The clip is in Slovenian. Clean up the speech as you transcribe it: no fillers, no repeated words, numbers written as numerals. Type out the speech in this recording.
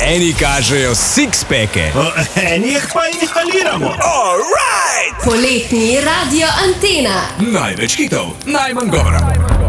Eni kažejo six-packe, Eni jih pa inhaliramo. alright! Poletni Radio Antena. Največ hitov, najmanj govora.